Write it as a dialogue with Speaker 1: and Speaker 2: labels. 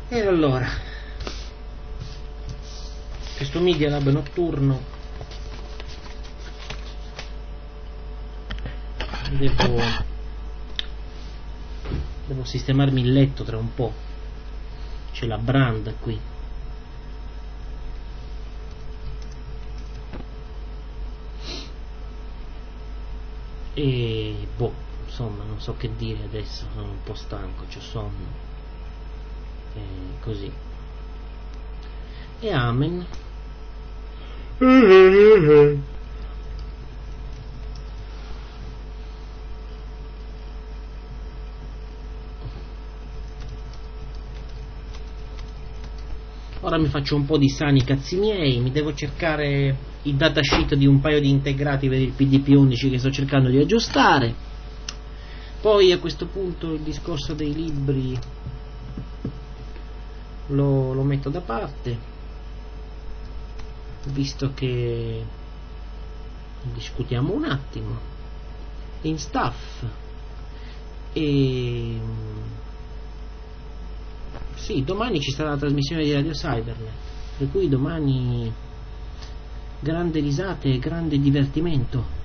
Speaker 1: E allora, questo Media Lab notturno devo sistemarmi il letto tra un po'. C'è la branda qui. E boh, insomma, non so che dire adesso, sono un po' stanco, c'ho sonno. E così. E amen. Ora mi faccio un po' di sani cazzi miei, mi devo cercare il datasheet di un paio di integrati per il PDP-11 che sto cercando di aggiustare. Poi a questo punto il discorso dei libri lo metto da parte, visto che discutiamo un attimo in staff. E sì, domani ci sarà la trasmissione di Radio Cybernet, per cui domani grande risate e grande divertimento.